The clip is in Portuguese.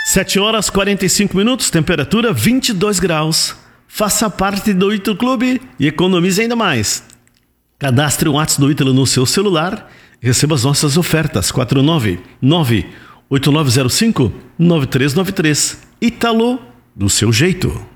7h45, temperatura 22 graus. Faça parte do Ítalo Clube e economize ainda mais. Cadastre o WhatsApp do Ítalo no seu celular e receba as nossas ofertas. 499-8905-9393. Ítalo, do seu jeito.